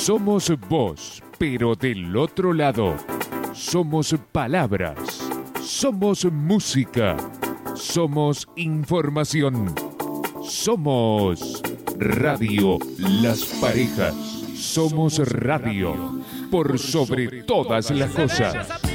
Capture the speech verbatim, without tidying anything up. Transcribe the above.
Somos voz, pero del otro lado. Somos palabras. Somos música. Somos información. Somos Radio Las Parejas. Somos radio por sobre todas las cosas.